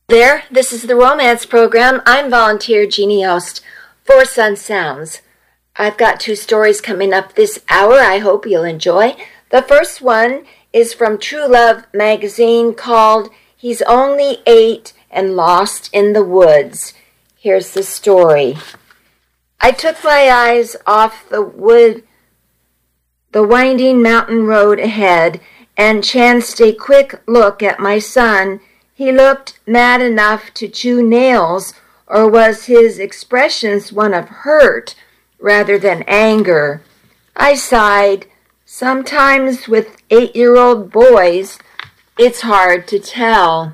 There, this is the romance program. I'm volunteer Jeannie Yost for Sun Sounds. I've got 2 stories coming up this hour I hope you'll enjoy. The first one is from True Love magazine called He's Only 8 and Lost in the Woods. Here's the story. I took my eyes off the winding mountain road ahead and chanced a quick look at my son. He looked mad enough to chew nails, or was his expressions one of hurt rather than anger? I sighed. Sometimes with 8-year-old boys, it's hard to tell.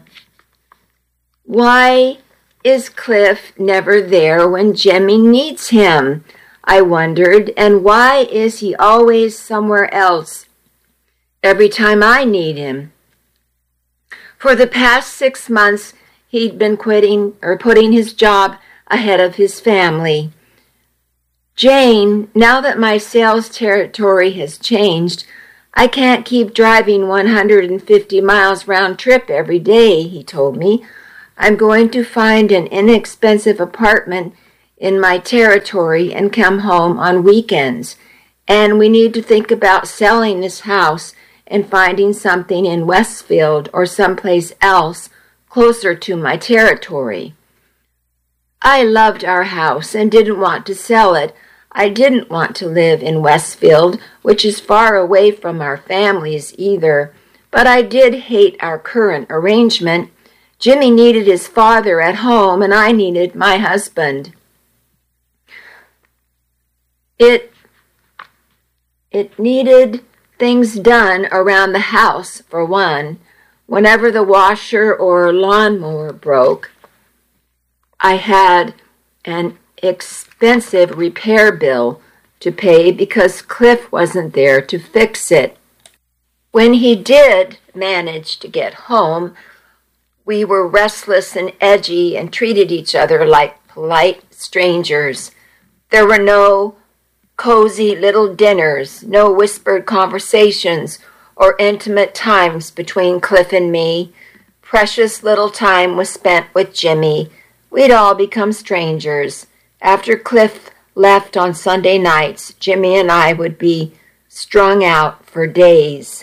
Why is Cliff never there when Jimmy needs him? I wondered, and why is he always somewhere else every time I need him? For the past 6 months, he'd been putting his job ahead of his family. Jane, now that my sales territory has changed, I can't keep driving 150 miles round trip every day, he told me. I'm going to find an inexpensive apartment in my territory and come home on weekends. And we need to think about selling this house and finding something in Westfield or someplace else closer to my territory. I loved our house and didn't want to sell it. I didn't want to live in Westfield, which is far away from our families either, but I did hate our current arrangement. Jimmy needed his father at home, and I needed my husband. It needed things done around the house, for one. Whenever the washer or lawnmower broke, I had an expensive repair bill to pay because Cliff wasn't there to fix it. When he did manage to get home, we were restless and edgy and treated each other like polite strangers. There were no cozy little dinners, no whispered conversations or intimate times between Cliff and me. Precious little time was spent with Jimmy. We'd all become strangers. After Cliff left on Sunday nights, Jimmy and I would be strung out for days.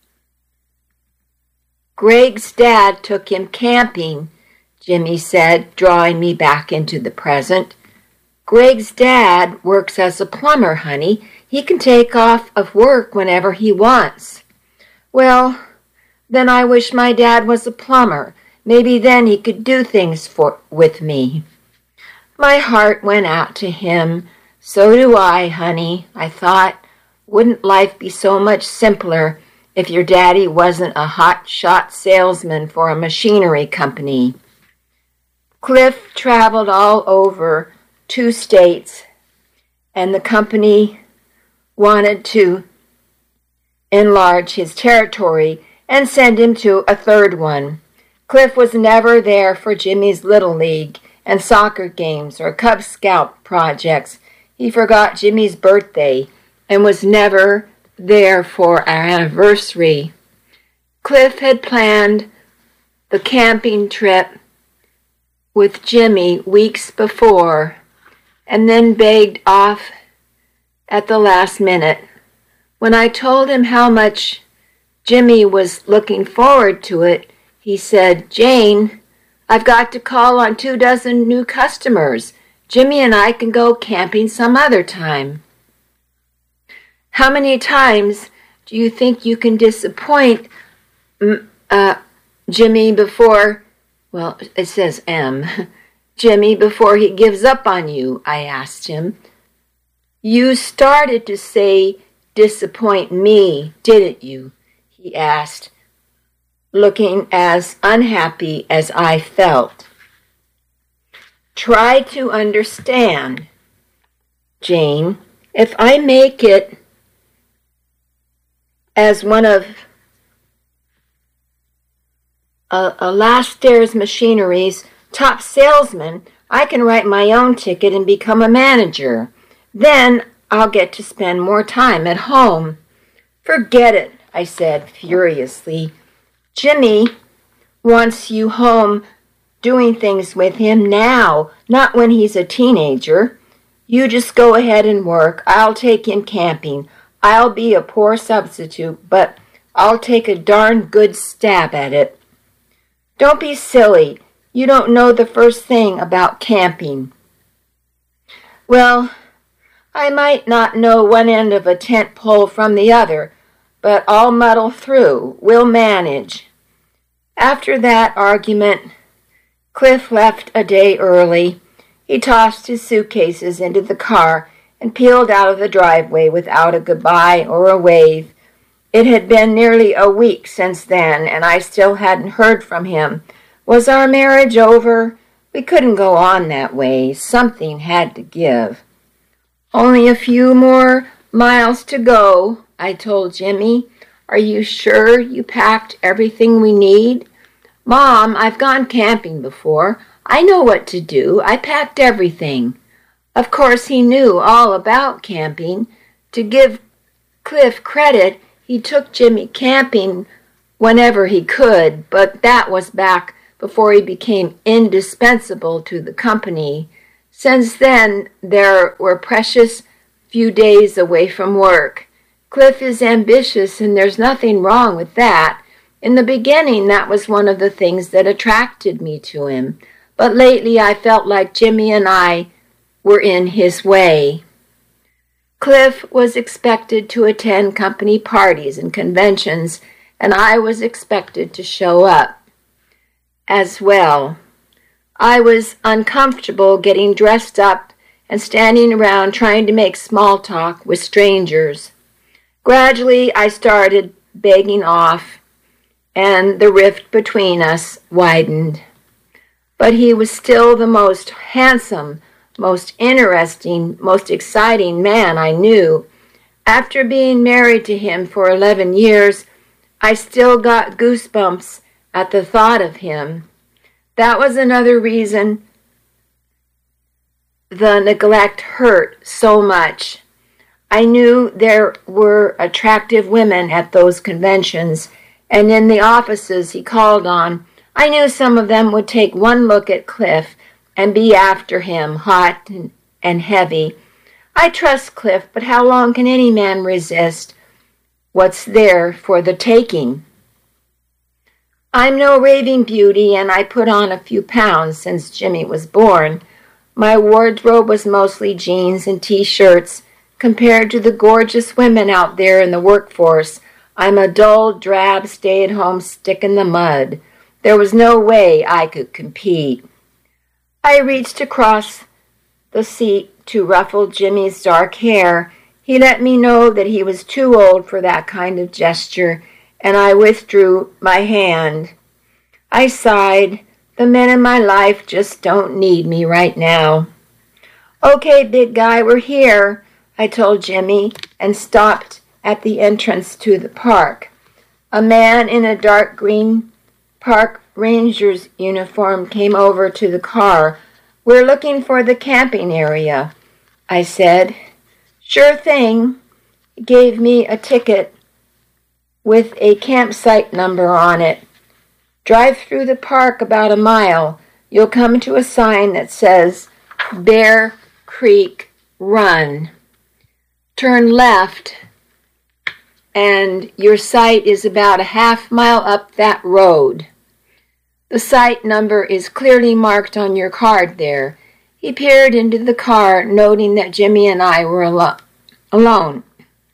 Greg's dad took him camping, Jimmy said, drawing me back into the present. Greg's dad works as a plumber, honey. He can take off of work whenever he wants. Well, then I wish my dad was a plumber. Maybe then he could do things with me. My heart went out to him. So do I, honey, I thought. Wouldn't life be so much simpler if your daddy wasn't a hot-shot salesman for a machinery company? Cliff traveled all over 2 states, and the company wanted to enlarge his territory and send him to a 3rd one. Cliff was never there for Jimmy's Little League and soccer games or Cub Scout projects. He forgot Jimmy's birthday and was never there for our anniversary. Cliff had planned the camping trip with Jimmy weeks before, and then begged off at the last minute. When I told him how much Jimmy was looking forward to it, he said, Jane, I've got to call on 24 new customers. Jimmy and I can go camping some other time. How many times do you think you can disappoint Jimmy before, well, it says M, Jimmy before he gives up on you? I asked him. You started to say disappoint me, didn't you? He asked, looking as unhappy as I felt. Try to understand, Jane. If I make it as one of Alastair's Machinery's top salesman, I can write my own ticket and become a manager. Then I'll get to spend more time at home. Forget it, I said furiously. Jimmy wants you home doing things with him now, not when he's a teenager. You just go ahead and work. I'll take him camping. I'll be a poor substitute, but I'll take a darn good stab at it." "Don't be silly. You don't know the first thing about camping." "Well, I might not know one end of a tent pole from the other, but I'll muddle through. We'll manage." After that argument, Cliff left a day early. He tossed his suitcases into the car and peeled out of the driveway without a goodbye or a wave. It had been nearly a week since then, and I still hadn't heard from him. Was our marriage over? We couldn't go on that way. Something had to give. "Only a few more miles to go," I told Jimmy. "Are you sure you packed everything we need?" "Mom, I've gone camping before. I know what to do. I packed everything." Of course, he knew all about camping. To give Cliff credit, he took Jimmy camping whenever he could, but that was back before he became indispensable to the company. Since then, there were precious few days away from work. Cliff is ambitious, and there's nothing wrong with that. In the beginning, that was one of the things that attracted me to him. But lately, I felt like Jimmy and I were in his way. Cliff was expected to attend company parties and conventions, and I was expected to show up as well. I was uncomfortable getting dressed up and standing around trying to make small talk with strangers. Gradually, I started begging off, and the rift between us widened. But he was still the most handsome, most interesting, most exciting man I knew. After being married to him for 11 years, I still got goosebumps at the thought of him. That was another reason the neglect hurt so much. I knew there were attractive women at those conventions, and in the offices he called on, I knew some of them would take one look at Cliff and be after him, hot and heavy. I trust Cliff, but how long can any man resist what's there for the taking? I'm no raving beauty, and I put on a few pounds since Jimmy was born. My wardrobe was mostly jeans and T-shirts. Compared to the gorgeous women out there in the workforce, I'm a dull, drab, stay-at-home stick in the mud. There was no way I could compete. I reached across the seat to ruffle Jimmy's dark hair. He let me know that he was too old for that kind of gesture, and I withdrew my hand. I sighed. The men in my life just don't need me right now. "Okay, big guy, we're here," I told Jimmy, and stopped at the entrance to the park. A man in a dark green park ranger's uniform came over to the car. "We're looking for the camping area," I said. "Sure thing." He gave me a ticket with a campsite number on it. "Drive through the park about a mile. You'll come to a sign that says Bear Creek Run. Turn left, and your site is about a half-mile up that road. The site number is clearly marked on your card there." He peered into the car, noting that Jimmy and I were alone.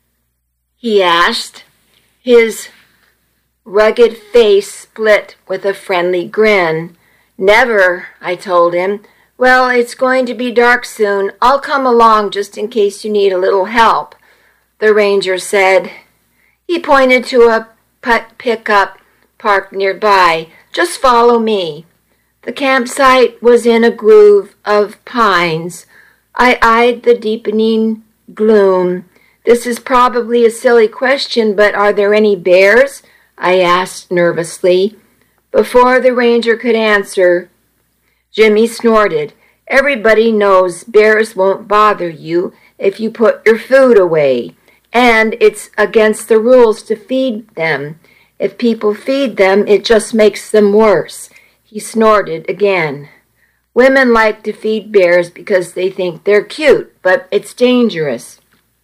He asked, his rugged face split with a friendly grin. "Never," I told him. "Well, it's going to be dark soon. I'll come along just in case you need a little help," the ranger said. He pointed to a pickup parked nearby. "Just follow me." The campsite was in a grove of pines. I eyed the deepening gloom. "This is probably a silly question, but are there any bears?" I asked nervously. Before the ranger could answer, Jimmy snorted. "Everybody knows bears won't bother you if you put your food away, and it's against the rules to feed them. If people feed them, it just makes them worse." He snorted again. Women like to feed bears because they think they're cute, but it's dangerous.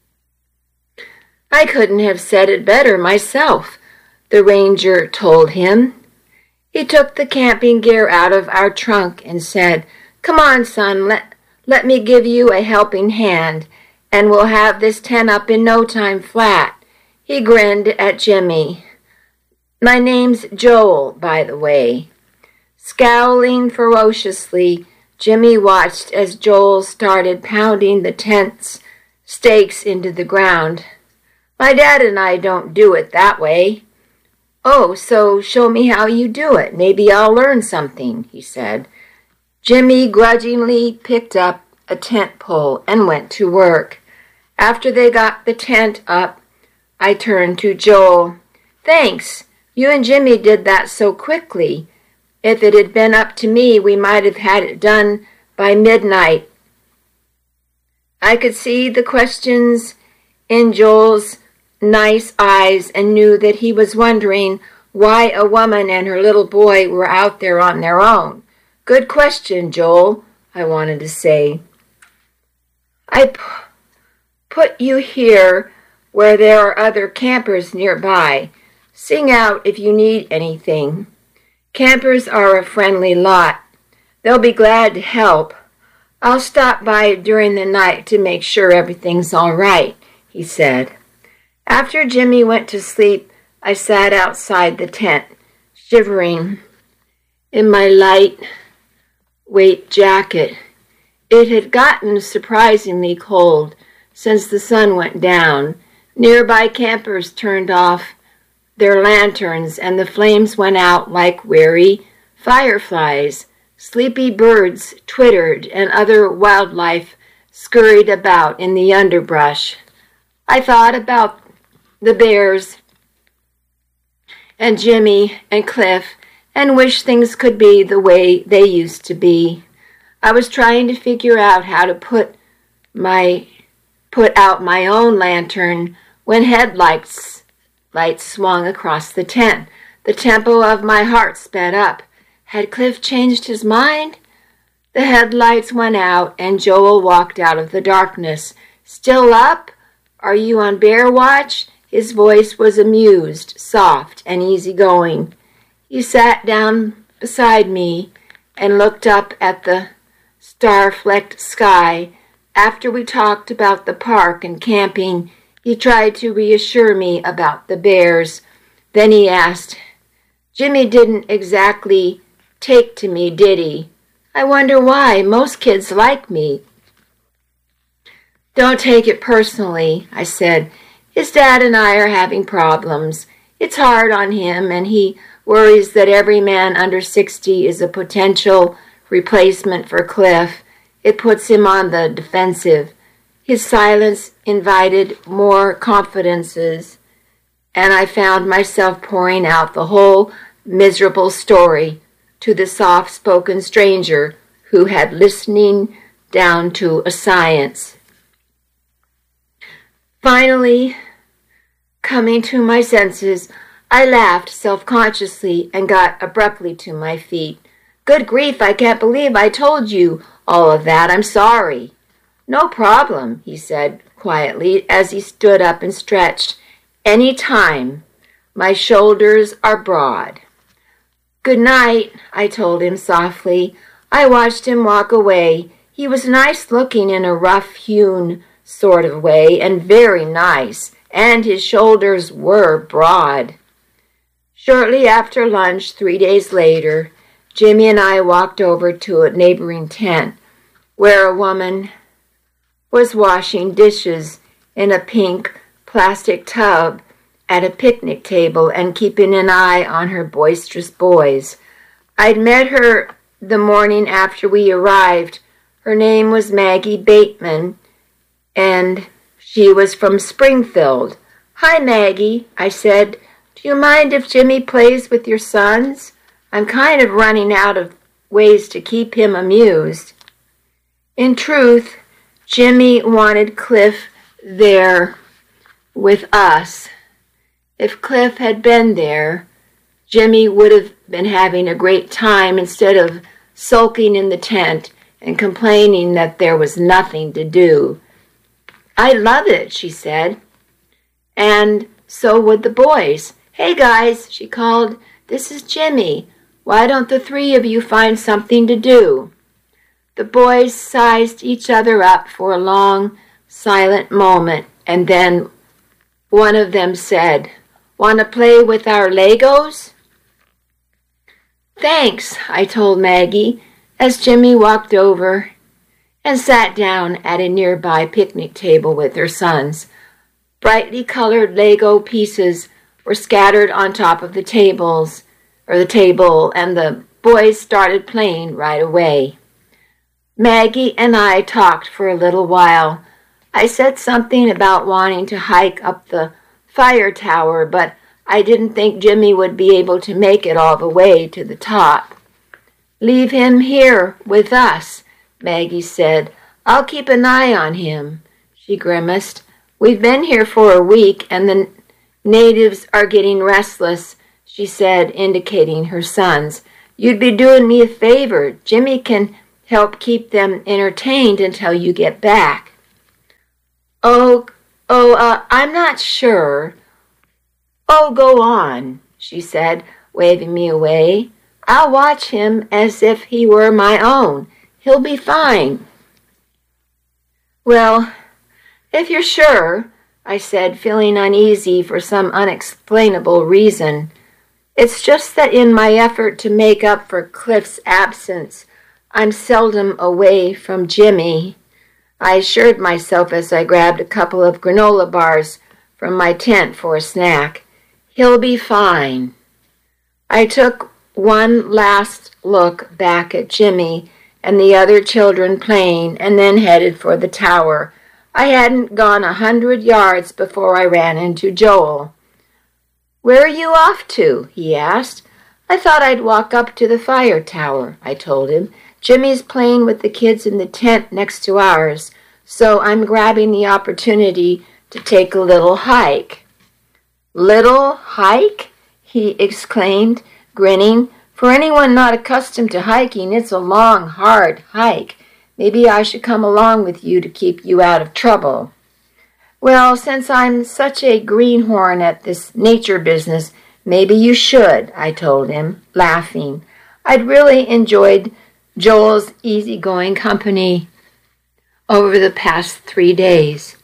I couldn't have said it better myself, the ranger told him. He took the camping gear out of our trunk and said, "Come on, son, let me give you a helping hand, and we'll have this tent up in no time flat." He grinned at Jimmy. "My name's Joel, by the way." Scowling ferociously, Jimmy watched as Joel started pounding the tent's stakes into the ground. "My dad and I don't do it that way." "Oh, so show me how you do it. Maybe I'll learn something," he said. Jimmy grudgingly picked up a tent pole and went to work. After they got the tent up, I turned to Joel. "Thanks. You and Jimmy did that so quickly. If it had been up to me, we might have had it done by midnight." I could see the questions in Joel's nice eyes and knew that he was wondering why a woman and her little boy were out there on their own. "Good question, Joel," I wanted to say. "I put you here where there are other campers nearby. Sing out if you need anything. Campers are a friendly lot. They'll be glad to help. I'll stop by during the night to make sure everything's all right," he said. After Jimmy went to sleep, I sat outside the tent, shivering in my light-weight jacket. It had gotten surprisingly cold since the sun went down. Nearby campers turned off their lanterns, and the flames went out like weary fireflies. Sleepy birds twittered, and other wildlife scurried about in the underbrush. I thought about the bears and Jimmy and Cliff and wished things could be the way they used to be. I was trying to figure out how to put out my own lantern when lights swung across the tent. The tempo of my heart sped up. Had Cliff changed his mind? The headlights went out and Joel walked out of the darkness. "Still up? Are you on bear watch?" His voice was amused, soft, and easygoing. He sat down beside me and looked up at the star-flecked sky. After we talked about the park and camping, he tried to reassure me about the bears. Then he asked, "Jimmy didn't exactly take to me, did he? I wonder why. Most kids like me." "Don't take it personally," I said. "His dad and I are having problems. It's hard on him, and he worries that every man under 60 is a potential replacement for Cliff. It puts him on the defensive." His silence invited more confidences, and I found myself pouring out the whole miserable story to the soft-spoken stranger who had listening down to a science. Finally, coming to my senses, I laughed self-consciously and got abruptly to my feet. "Good grief, I can't believe I told you all of that. I'm sorry." "No problem," he said quietly as he stood up and stretched. "Any time. My shoulders are broad." "Good night," I told him softly. I watched him walk away. He was nice-looking in a rough-hewn sort of way, and very nice, and his shoulders were broad. Shortly after lunch, 3 days later, Jimmy and I walked over to a neighboring tent where a woman was washing dishes in a pink plastic tub at a picnic table and keeping an eye on her boisterous boys. I'd met her the morning after we arrived. Her name was Maggie Bateman, and she was from Springfield. "Hi, Maggie," I said. "Do you mind if Jimmy plays with your sons? I'm kind of running out of ways to keep him amused." In truth, Jimmy wanted Cliff there with us. If Cliff had been there, Jimmy would have been having a great time instead of sulking in the tent and complaining that there was nothing to do. "I love it," she said. And so would the boys. "Hey guys," she called, "this is Jimmy. Why don't the three of you find something to do?" The boys sized each other up for a long, silent moment, and then one of them said, "Want to play with our Legos?" "Thanks," I told Maggie, as Jimmy walked over and sat down at a nearby picnic table with her sons. Brightly colored Lego pieces were scattered on top of the table, and the boys started playing right away. Maggie and I talked for a little while. I said something about wanting to hike up the fire tower, but I didn't think Jimmy would be able to make it all the way to the top. "Leave him here with us," Maggie said. "I'll keep an eye on him." She grimaced. "We've been here for a week, and the natives are getting restless," she said, indicating her sons. "You'd be doing me a favor. Jimmy can help keep them entertained until you get back." I'm not sure." "Oh, go on," she said, waving me away. "I'll watch him as if he were my own. He'll be fine." "Well, if you're sure," I said, feeling uneasy for some unexplainable reason. "It's just that in my effort to make up for Cliff's absence, I'm seldom away from Jimmy," I assured myself as I grabbed a couple of granola bars from my tent for a snack. "He'll be fine." I took one last look back at Jimmy and the other children playing, and then headed for the tower. I hadn't gone 100 yards before I ran into Joel. "Where are you off to?" he asked. "I thought I'd walk up to the fire tower," I told him. "Jimmy's playing with the kids in the tent next to ours, so I'm grabbing the opportunity to take a little hike." "Little hike?" he exclaimed, grinning. "For anyone not accustomed to hiking, it's a long, hard hike. Maybe I should come along with you to keep you out of trouble." "Well, since I'm such a greenhorn at this nature business, maybe you should," I told him, laughing. I'd really enjoyed Joel's easygoing company over the past 3 days.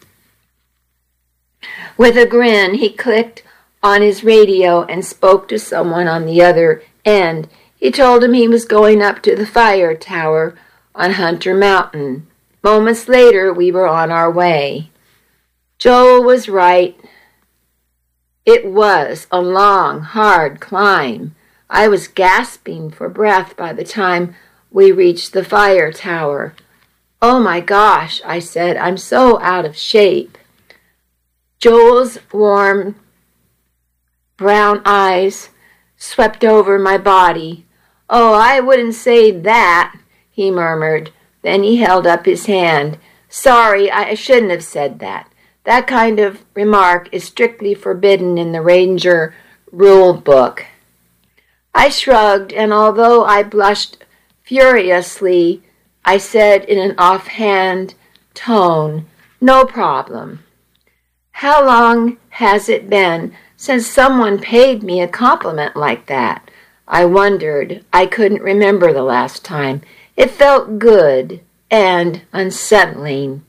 With a grin, he clicked on his radio and spoke to someone on the other end. He told him he was going up to the fire tower on Hunter Mountain. Moments later, we were on our way. Joel was right. It was a long, hard climb. I was gasping for breath by the time we reached the fire tower. "Oh my gosh," I said, "I'm so out of shape." Joel's warm brown eyes swept over my body. "Oh, I wouldn't say that," he murmured. Then he held up his hand. "Sorry, I shouldn't have said that. That kind of remark is strictly forbidden in the Ranger rule book." I shrugged, and although I blushed furiously, I said in an offhand tone, "No problem." How long has it been since someone paid me a compliment like that? I wondered. I couldn't remember the last time. It felt good and unsettling.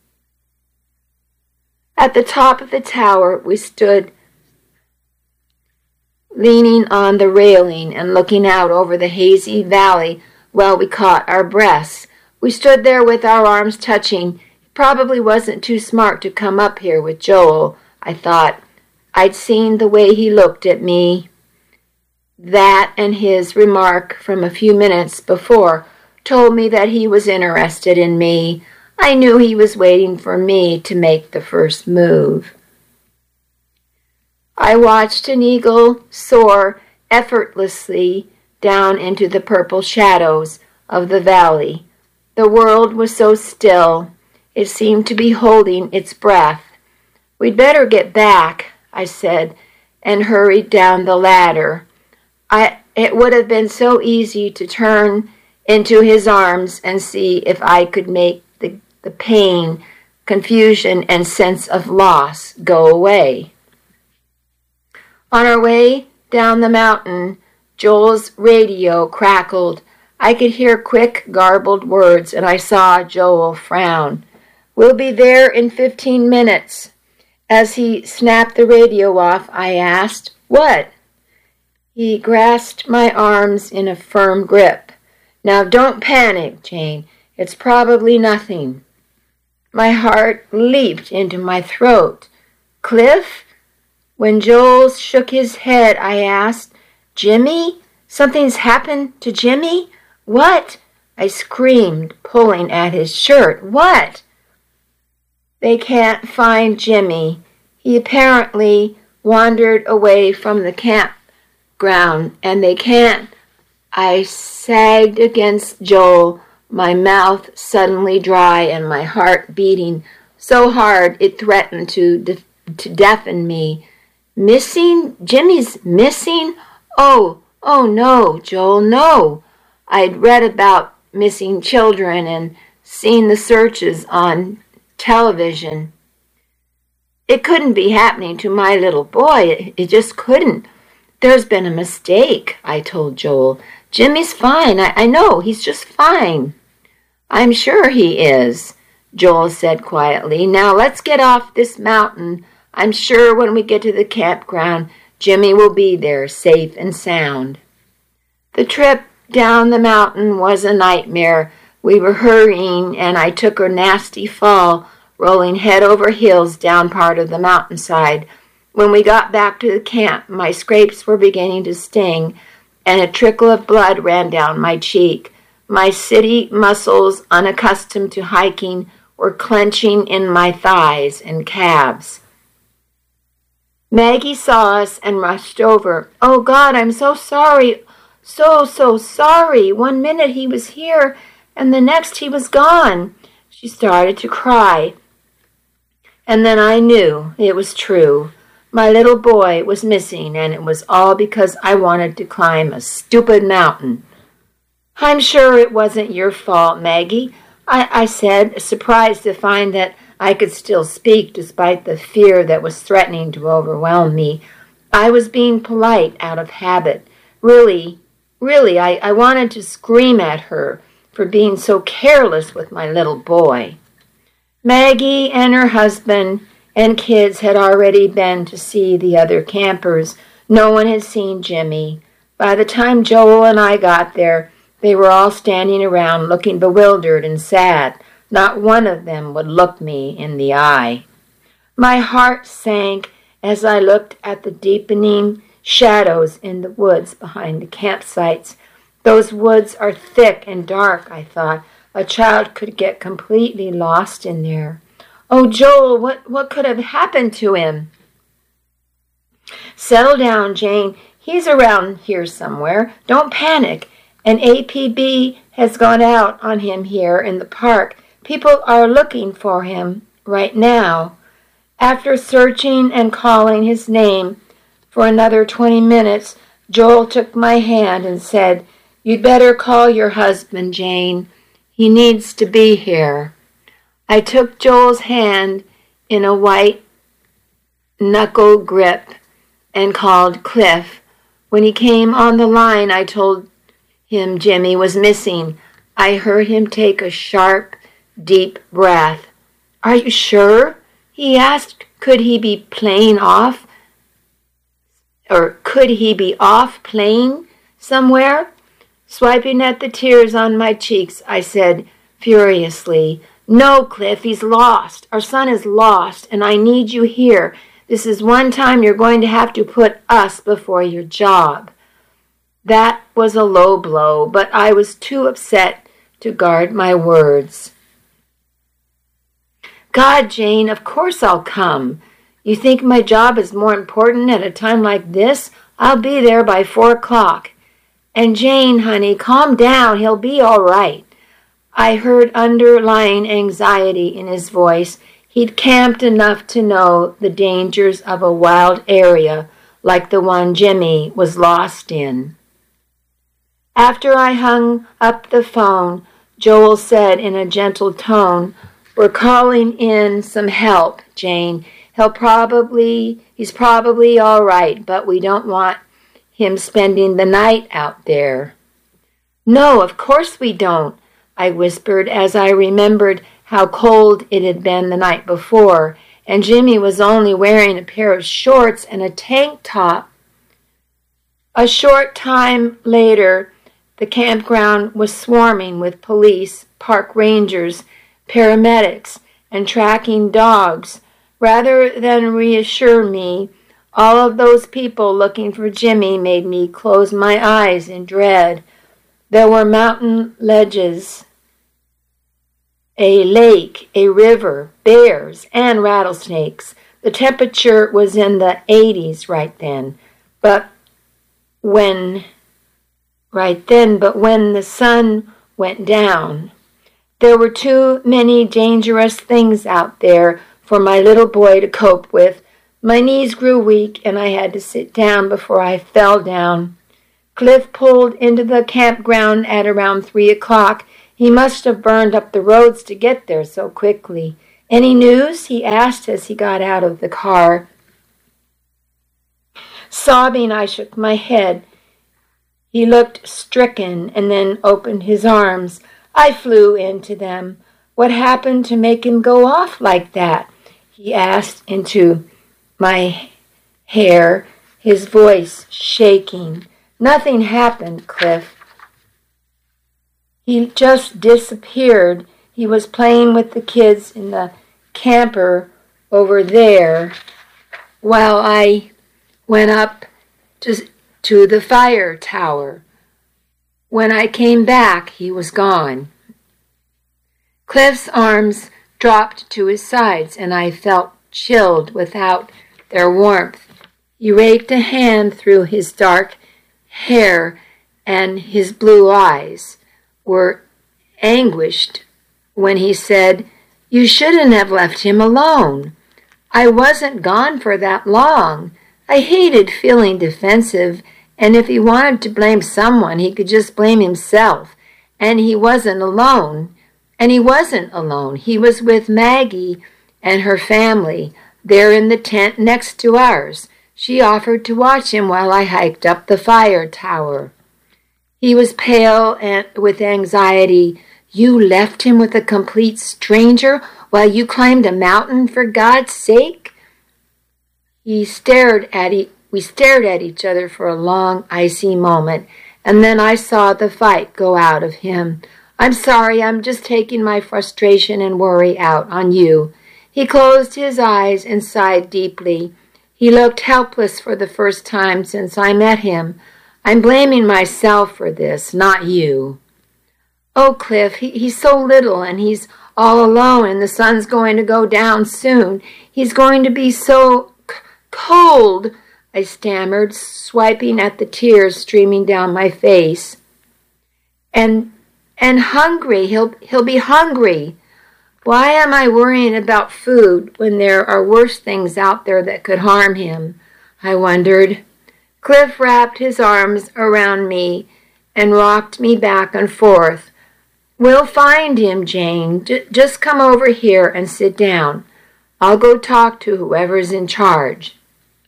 At the top of the tower, we stood leaning on the railing and looking out over the hazy valley while we caught our breaths. We stood there with our arms touching. It probably wasn't too smart to come up here with Joel, I thought. I'd seen the way he looked at me. That and his remark from a few minutes before told me that he was interested in me. I knew he was waiting for me to make the first move. I watched an eagle soar effortlessly down into the purple shadows of the valley. The world was so still, it seemed to be holding its breath. "We'd better get back," I said, and hurried down the ladder. It would have been so easy to turn into his arms and see if I could make the pain, confusion, and sense of loss go away. On our way down the mountain, Joel's radio crackled. I could hear quick, garbled words, and I saw Joel frown. "We'll be there in 15 minutes. As he snapped the radio off, I asked, "What?" He grasped my arms in a firm grip. "Now don't panic, Jane. It's probably nothing." My heart leaped into my throat. "Cliff?" When Joel shook his head, I asked, "Jimmy? Something's happened to Jimmy? What?" I screamed, pulling at his shirt. "What?" "They can't find Jimmy. He apparently wandered away from the campground, and they can't." I sagged against Joel, my mouth suddenly dry and my heart beating so hard it threatened to deafen me. "Missing? Jimmy's missing? Oh no, Joel, no." I'd read about missing children and seen the searches on television. It couldn't be happening to my little boy. It just couldn't. "There's been a mistake," I told Joel. "Jimmy's fine. I know. He's just fine." "I'm sure he is," Joel said quietly. "Now let's get off this mountain. I'm sure when we get to the campground, Jimmy will be there, safe and sound." The trip down the mountain was a nightmare. We were hurrying, and I took a nasty fall, rolling head over heels down part of the mountainside. When we got back to the camp, my scrapes were beginning to sting, and a trickle of blood ran down my cheek. My city muscles, unaccustomed to hiking, were clenching in my thighs and calves. Maggie saw us and rushed over. "Oh, God, I'm so sorry. So sorry. 1 minute he was here, and the next he was gone." She started to cry. And then I knew it was true. My little boy was missing, and it was all because I wanted to climb a stupid mountain. "I'm sure it wasn't your fault, Maggie," I said, surprised to find that I could still speak despite the fear that was threatening to overwhelm me. I was being polite out of habit. Really, I wanted to scream at her for being so careless with my little boy. Maggie and her husband and kids had already been to see the other campers. No one had seen Jimmy. By the time Joel and I got there, they were all standing around looking bewildered and sad. Not one of them would look me in the eye. My heart sank as I looked at the deepening shadows in the woods behind the campsites. Those woods are thick and dark, I thought. A child could get completely lost in there. "Oh, Joel, what could have happened to him?" "Settle down, Jane. He's around here somewhere. Don't panic. An APB has gone out on him here in the park. People are looking for him right now." After searching and calling his name for another 20 minutes, Joel took my hand and said, "You'd better call your husband, Jane. He needs to be here." I took Joel's hand in a white knuckle grip and called Cliff. When he came on the line, I told him Jimmy was missing. I heard him take a sharp, deep breath. "Are you sure?" he asked. Could he be off playing somewhere? Swiping at the tears on my cheeks, I said furiously, "No, Cliff, he's lost. Our son is lost, and I need you here. This is one time you're going to have to put us before your job." That was a low blow, but I was too upset to guard my words. "God, Jane, of course I'll come. You think my job is more important at a time like this? I'll be there by 4 o'clock. And Jane, honey, calm down. He'll be all right." I heard underlying anxiety in his voice. He'd camped enough to know the dangers of a wild area like the one Jimmy was lost in. After I hung up the phone, Joel said in a gentle tone, "We're calling in some help, Jane. He's probably all right, but we don't want him spending the night out there." "No, of course we don't," I whispered as I remembered how cold it had been the night before, and Jimmy was only wearing a pair of shorts and a tank top. A short time later, the campground was swarming with police, park rangers, paramedics, and tracking dogs. Rather than reassure me, all of those people looking for Jimmy made me close my eyes in dread. There were mountain ledges, a lake, a river, bears, and rattlesnakes. The temperature was in the 80s right then, but when the sun went down, there were too many dangerous things out there for my little boy to cope with. My knees grew weak, and I had to sit down before I fell down. Cliff pulled into the campground at around 3 o'clock. He must have burned up the roads to get there so quickly. "Any news?" he asked as he got out of the car. Sobbing, I shook my head. He looked stricken and then opened his arms. I flew into them. "What happened to make him go off like that?" he asked into my hair, his voice shaking. "Nothing happened, Cliff. He just disappeared. He was playing with the kids in the camper over there while I went up to the fire tower. When I came back, he was gone." Cliff's arms dropped to his sides, and I felt chilled without their warmth. He raked a hand through his dark hair, and his blue eyes were anguished when he said, "You shouldn't have left him alone. I wasn't gone for that long. I hated feeling defensive, and if he wanted to blame someone, he could just blame himself. And he wasn't alone. He was with Maggie and her family there in the tent next to ours. She offered to watch him while I hiked up the fire tower." He was pale and with anxiety. "You left him with a complete stranger while you climbed a mountain, for God's sake?" We stared at each other for a long, icy moment, and then I saw the fight go out of him. "I'm sorry, I'm just taking my frustration and worry out on you." He closed his eyes and sighed deeply. He looked helpless for the first time since I met him. "I'm blaming myself for this, not you." "Oh, Cliff, he's so little, and he's all alone, and the sun's going to go down soon. He's going to be so cold," I stammered, swiping at the tears streaming down my face. And hungry. He'll be hungry. Why am I worrying about food when there are worse things out there that could harm him? I wondered. Cliff wrapped his arms around me and rocked me back and forth. "We'll find him, Jane. Just come over here and sit down. I'll go talk to whoever's in charge."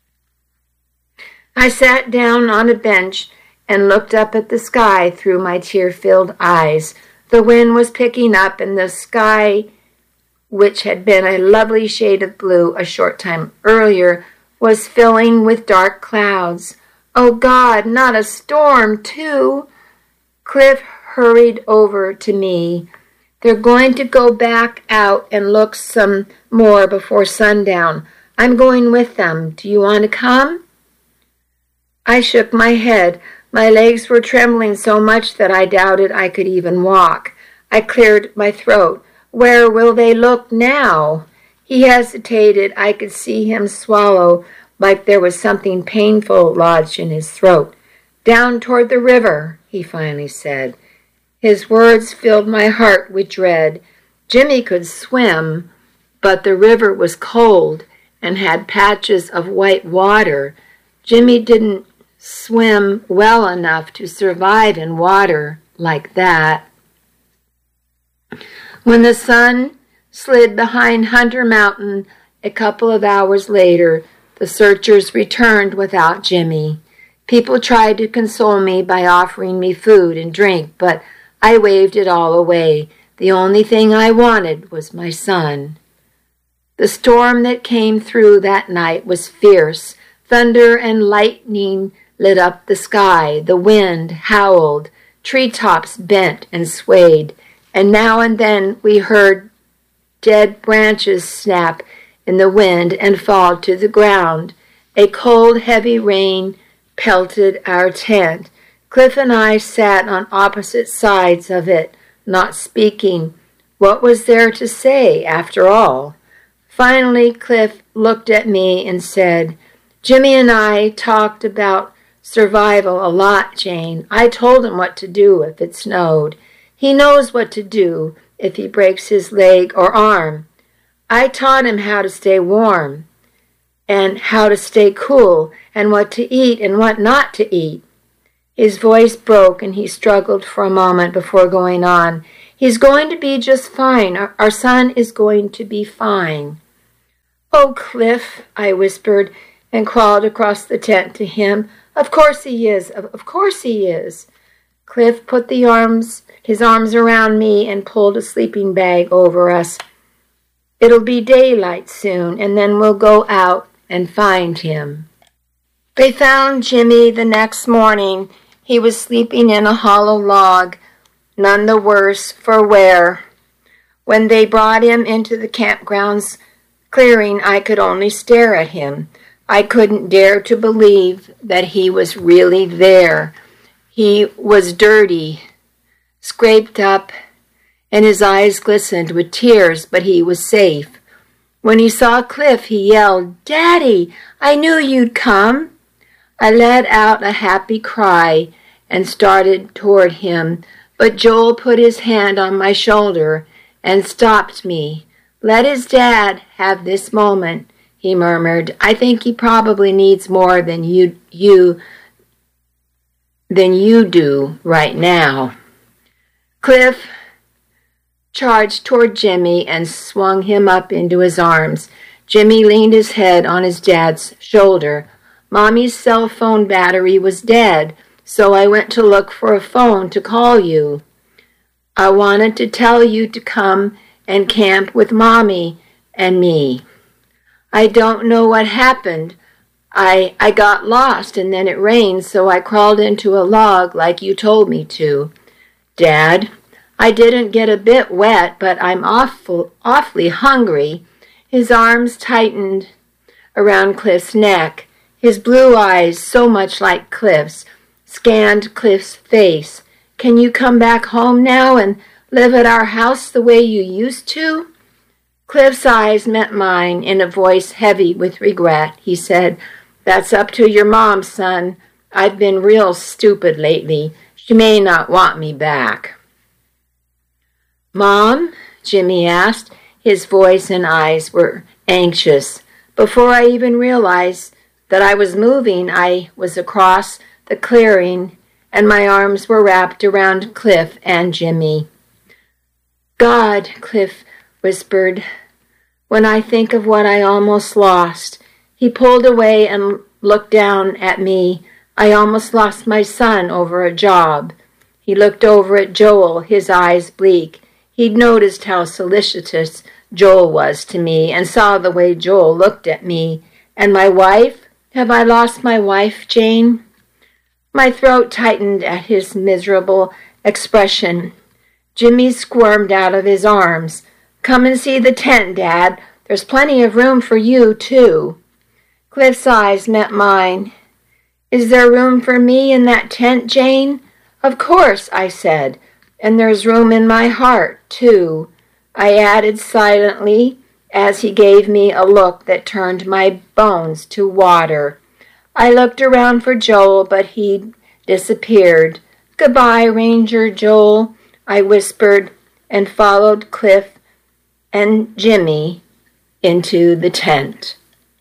I sat down on a bench and looked up at the sky through my tear-filled eyes. The wind was picking up, and the sky, which had been a lovely shade of blue a short time earlier, was filling with dark clouds. "Oh, God, not a storm, too!" Cliff hurried over to me. "They're going to go back out and look some more before sundown. I'm going with them. Do you want to come?" I shook my head. My legs were trembling so much that I doubted I could even walk. I cleared my throat. "Where will they look now?" He hesitated. I could see him swallow like there was something painful lodged in his throat. "Down toward the river," he finally said. His words filled my heart with dread. Jimmy could swim, but the river was cold and had patches of white water Jimmy didn't swim well enough to survive in water like that. When the sun slid behind Hunter Mountain a couple of hours later, the searchers returned without Jimmy. People tried to console me by offering me food and drink, but I waved it all away. The only thing I wanted was my son. The storm that came through that night was fierce. Thunder and lightning lit up the sky. The wind howled. Treetops bent and swayed. And now and then we heard dead branches snap in the wind and fall to the ground. A cold, heavy rain pelted our tent. Cliff and I sat on opposite sides of it, not speaking. What was there to say, after all? Finally, Cliff looked at me and said, "Jimmy and I talked about survival a lot, Jane. I told him what to do if it snowed. He knows what to do if he breaks his leg or arm. I taught him how to stay warm and how to stay cool and what to eat and what not to eat." His voice broke and he struggled for a moment before going on. "He's going to be just fine. Our son is going to be fine." "Oh, Cliff," I whispered and crawled across the tent to him. "Of course he is. Of course he is." Cliff put his arms around me and pulled a sleeping bag over us. "It'll be daylight soon, and then we'll go out and find him." They found Jimmy the next morning. He was sleeping in a hollow log, none the worse for wear. When they brought him into the campground's clearing, I could only stare at him. I couldn't dare to believe that he was really there. He was dirty, scraped up, and his eyes glistened with tears, but he was safe. When he saw Cliff, he yelled, "Daddy, I knew you'd come." I let out a happy cry and started toward him, but Joel put his hand on my shoulder and stopped me. "Let his dad have this moment," he murmured. "I think he probably needs more than you do right now." Cliff charged toward Jimmy and swung him up into his arms. Jimmy leaned his head on his dad's shoulder. "Mommy's cell phone battery was dead, so I went to look for a phone to call you. I wanted to tell you to come and camp with Mommy and me. I don't know what happened. I got lost and then it rained, so I crawled into a log like you told me to. Dad, I didn't get a bit wet, but I'm awfully hungry." His arms tightened around Cliff's neck. His blue eyes, so much like Cliff's, scanned Cliff's face. "Can you come back home now and live at our house the way you used to?" Cliff's eyes met mine in a voice heavy with regret. He said, "That's up to your mom, son. I've been real stupid lately. She may not want me back." "Mom?" Jimmy asked. His voice and eyes were anxious. Before I even realized that I was moving, I was across the clearing, and my arms were wrapped around Cliff and Jimmy. "God," Cliff whispered, "when I think of what I almost lost." He pulled away and looked down at me. "I almost lost my son over a job." He looked over at Joel, his eyes bleak. He'd noticed how solicitous Joel was to me and saw the way Joel looked at me. "And my wife? Have I lost my wife, Jane?" My throat tightened at his miserable expression. Jimmy squirmed out of his arms. "Come and see the tent, Dad. There's plenty of room for you, too." Cliff's eyes met mine. "Is there room for me in that tent, Jane?" "Of course," I said. "And there's room in my heart, too," I added silently as he gave me a look that turned my bones to water. I looked around for Joel, but he'd disappeared. "Goodbye, Ranger Joel," I whispered, and followed Cliff and Jimmy into the tent.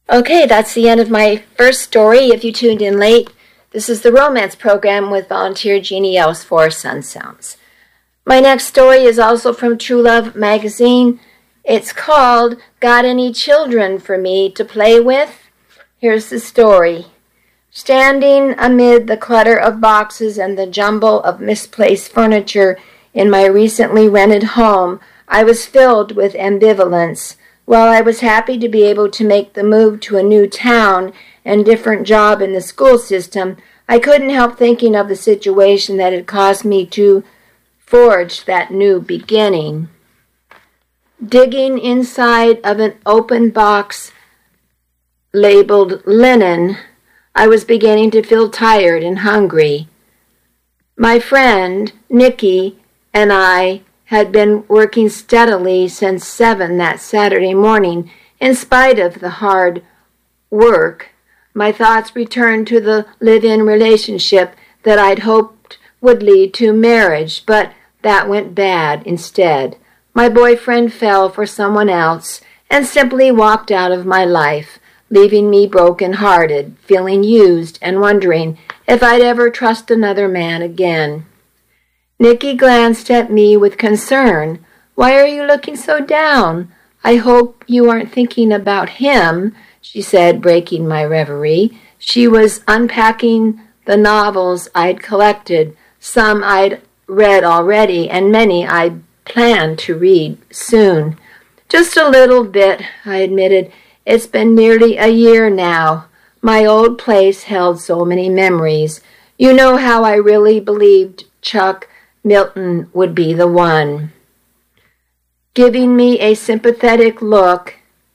Okay, that's the end of my first story. If you tuned in late, this is the romance program with volunteer Jeannie Else for Sun Sounds. My next story is also from True Love magazine. It's called Got Any Children for Me to Play With? Here's the story. Standing amid the clutter of boxes and the jumble of misplaced furniture in my recently rented home, I was filled with ambivalence. While I was happy to be able to make the move to a new town and different job in the school system, I couldn't help thinking of the situation that had caused me to forge that new beginning. Digging inside of an open box labeled linen, I was beginning to feel tired and hungry. My friend, Nikki, and I had been working steadily since 7 that Saturday morning. In spite of the hard work, my thoughts returned to the live-in relationship that I'd hoped would lead to marriage, but that went bad instead. My boyfriend fell for someone else and simply walked out of my life, leaving me broken-hearted, feeling used and wondering if I'd ever trust another man again. Nikki glanced at me with concern. "Why are you looking so down? I hope you aren't thinking about him," she said, breaking my reverie. She was unpacking the novels I'd collected, some I'd read already, and many I planned to read soon. "Just a little bit," I admitted. "It's been nearly a year now. My old place held so many memories. You know how I really believed Chuck Milton would be the one." Giving me a sympathetic look,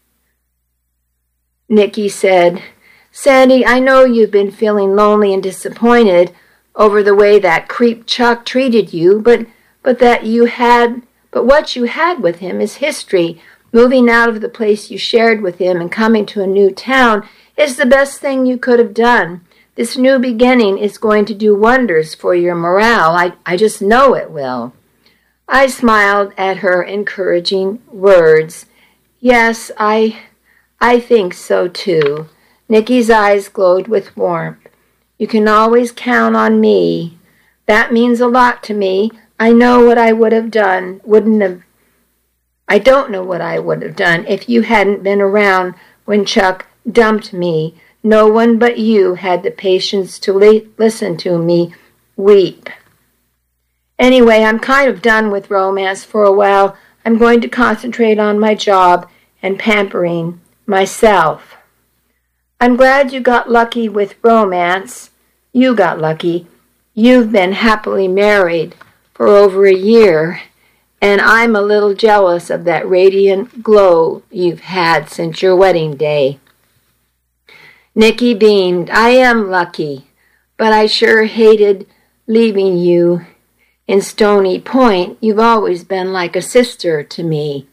Nikki said, "Sandy, I know you've been feeling lonely and disappointed over the way that creep Chuck treated you, but what you had with him is history. Moving out of the place you shared with him and coming to a new town is the best thing you could have done. This new beginning is going to do wonders for your morale. I just know it will." I smiled at her encouraging words. "Yes, I think so too." Nikki's eyes glowed with warmth. "You can always count on me. That means a lot to me. I know what I would have done, I don't know what I would have done if you hadn't been around when Chuck dumped me. No one but you had the patience to listen to me weep. Anyway, I'm kind of done with romance for a while. I'm going to concentrate on my job and pampering myself." "I'm glad you got lucky with romance." "You got lucky. You've been happily married for over a year, and I'm a little jealous of that radiant glow you've had since your wedding day." Nikki beamed. "I am lucky, but I sure hated leaving you in Stony Point. You've always been like a sister to me."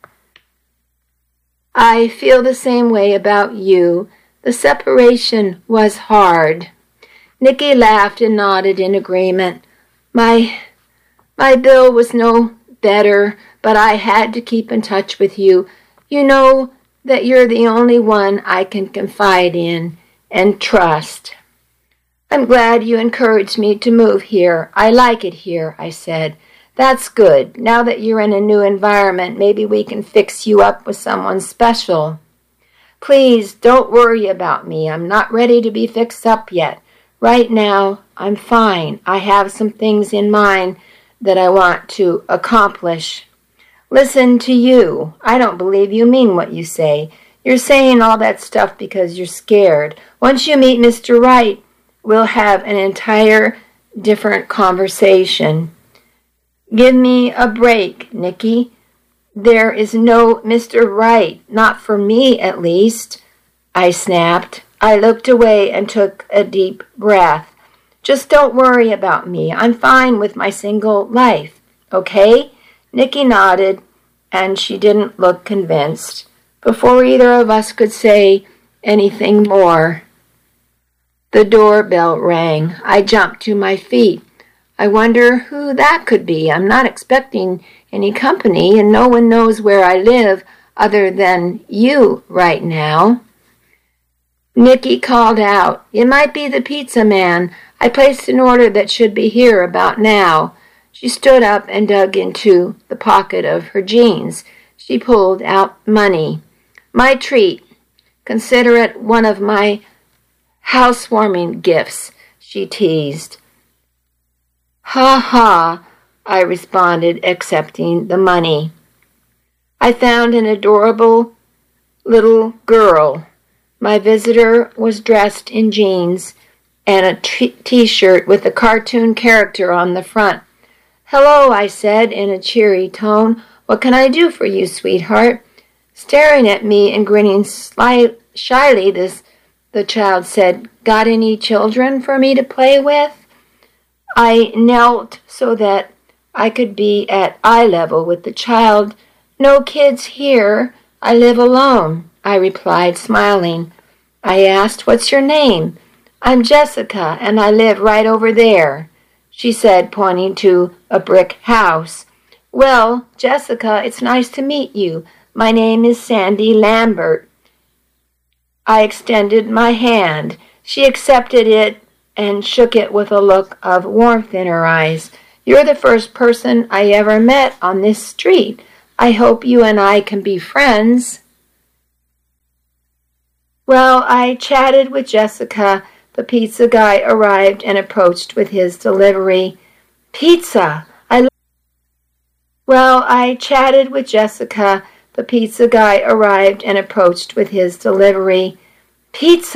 "I feel the same way about you. The separation was hard." Nikki laughed and nodded in agreement. My bill was no better, but I had to keep in touch with you. You know that you're the only one I can confide in and trust. "I'm glad you encouraged me to move here. I like it here," I said. "That's good. Now that you're in a new environment, maybe we can fix you up with someone special." "Please don't worry about me. I'm not ready to be fixed up yet. Right now, I'm fine. I have some things in mind that I want to accomplish." "Listen to you. I don't believe you mean what you say. You're saying all that stuff because you're scared. Once you meet Mr. Right, we'll have an entire different conversation." "Give me a break, Nikki. There is no Mr. Right, not for me at least," I snapped. I looked away and took a deep breath. "Just don't worry about me. I'm fine with my single life, okay?" Nikki nodded, and she didn't look convinced. Before either of us could say anything more, the doorbell rang. I jumped to my feet. I wonder who that could be. I'm not expecting any company, and no one knows where I live other than you right now. Nicky called out, "You might be the pizza man. I placed an order that should be here about now." She stood up and dug into the pocket of her jeans. She pulled out money. "My treat. Consider it one of my housewarming gifts," she teased. "Ha ha," I responded, accepting the money. I found an adorable little girl. My visitor was dressed in jeans and a t-shirt with a cartoon character on the front. "Hello," I said in a cheery tone. "What can I do for you, sweetheart?" Staring at me and grinning shyly, the child said, "Got any children for me to play with?" I knelt so that I could be at eye level with the child. "No kids here. I live alone," I replied, smiling. I asked, "What's your name?" "I'm Jessica, and I live right over there," she said, pointing to a brick house. "Well, Jessica, it's nice to meet you. My name is Sandy Lambert." I extended my hand. She accepted it and shook it with a look of warmth in her eyes. "You're the first person I ever met on this street. I hope you and I can be friends." Well, I chatted with Jessica. The pizza guy arrived and approached with his delivery. "Pizza! Well, I chatted with Jessica. The pizza guy arrived and approached with his delivery. "Pizza!"